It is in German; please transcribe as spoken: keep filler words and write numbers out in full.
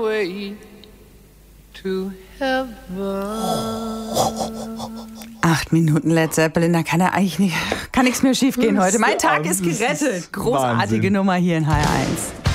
way to heaven. Acht Minuten Led Zeppelin, da kann er eigentlich nicht, kann nichts mehr schief gehen heute. Mein Tag ist gerettet. Großartige Wahnsinn. Nummer hier in H R eins.